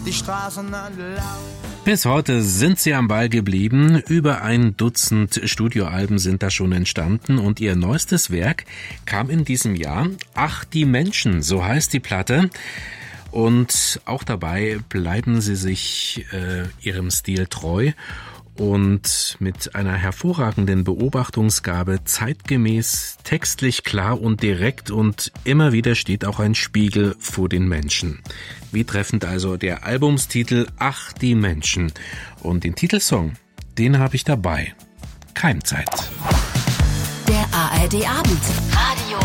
Die Straßen laut. Bis heute sind sie am Ball geblieben. Über 1 Dutzend Studioalben sind da schon entstanden und ihr neuestes Werk kam in diesem Jahr. Ach, die Menschen, so heißt die Platte. Und auch dabei bleiben sie sich ihrem Stil treu und mit einer hervorragenden Beobachtungsgabe, zeitgemäß, textlich klar und direkt, und immer wieder steht auch ein Spiegel vor den Menschen. Wie treffend also der Albumstitel Ach, die Menschen. Und den Titelsong, den habe ich dabei. Keimzeit. Der ARD Abend.